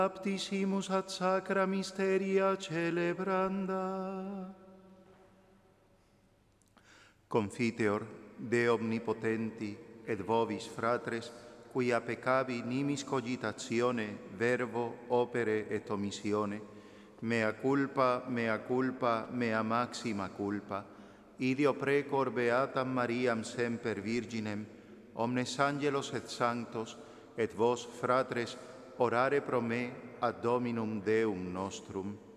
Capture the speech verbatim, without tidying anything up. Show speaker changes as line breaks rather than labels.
Baptisimus ad sacra mysteria celebranda. Confiteor, De omnipotenti, et vobis fratres, quia peccavi nimis cogitatione, verbo, opere et omissione, mea culpa, mea culpa, mea maxima culpa, idio precor beatam Mariam semper Virginem, omnes angelos et sanctos, et vos, fratres, orare pro me ad Dominum Deum nostrum.